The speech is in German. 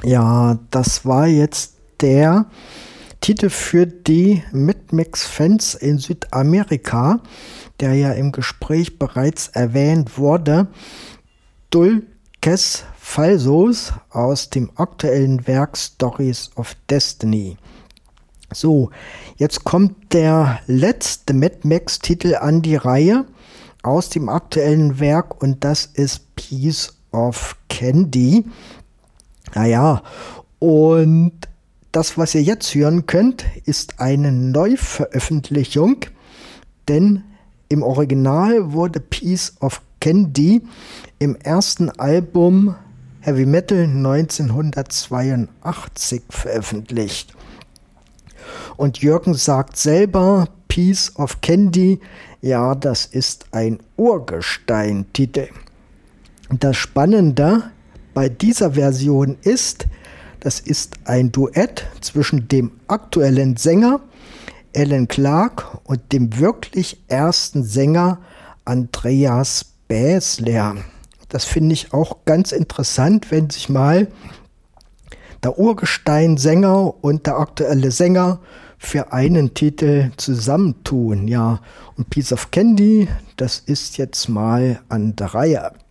Ja, das war jetzt der Titel für die Mad Max-Fans in Südamerika, der ja im Gespräch bereits erwähnt wurde. Dulces Falsos aus dem aktuellen Werk Stories of Destiny. So, jetzt kommt der letzte Mad Max-Titel an die Reihe aus dem aktuellen Werk und das ist Piece of Candy. Naja, und das, was ihr jetzt hören könnt, ist eine Neuveröffentlichung, denn im Original wurde Piece of Candy im ersten Album Heavy Metal 1982 veröffentlicht. Und Jürgen sagt selber, Piece of Candy, ja, das ist ein Urgestein-Titel. Das Spannende bei dieser Version ist, das ist ein Duett zwischen dem aktuellen Sänger Alan Clark und dem wirklich ersten Sänger Andreas Bäsler. Das finde ich auch ganz interessant, wenn sich mal der Urgestein-Sänger und der aktuelle Sänger für einen Titel zusammentun. Ja, und Piece of Candy, das ist jetzt mal an der Reihe.